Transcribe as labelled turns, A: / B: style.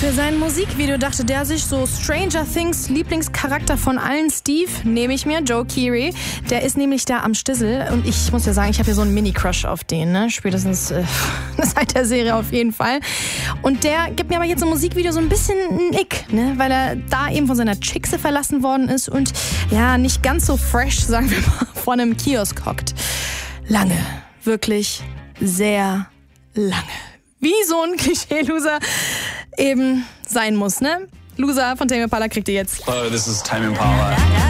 A: Für sein Musikvideo dachte der sich so, Stranger Things Lieblingscharakter von allen Steve, nehme ich mir, Joe Keery. Der ist nämlich da am Stissel und ich muss ja sagen, ich habe hier so einen Mini-Crush auf den, ne? Spätestens seit der Serie auf jeden Fall. Und der gibt mir aber jetzt im Musikvideo so ein bisschen einen Ick, ne? Weil er da eben von seiner Chickse verlassen worden ist und ja, nicht ganz so fresh, sagen wir mal, vor einem Kiosk hockt. Lange, wirklich sehr lange. Wie so ein Klischee-Loser eben sein muss, ne? Loser von Tame Impala kriegt ihr jetzt.
B: Hello, this is Tame Impala.